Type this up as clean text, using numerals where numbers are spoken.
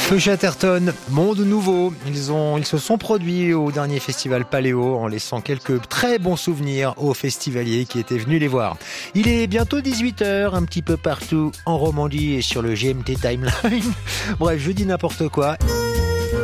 Feu Chatterton, monde nouveau. Ils se sont produits au dernier festival Paléo en laissant quelques très bons souvenirs aux festivaliers qui étaient venus les voir. Il est bientôt 18h, un petit peu partout en Romandie et sur le GMT Timeline. Bref, je dis n'importe quoi.